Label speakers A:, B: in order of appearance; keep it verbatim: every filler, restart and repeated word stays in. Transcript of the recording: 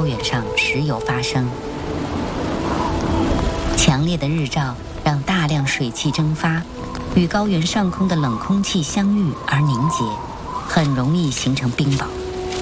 A: 原上时有发生。强烈的日照让大量水汽蒸发，与高原上空的冷空气相遇而凝结，很容易形成冰雹。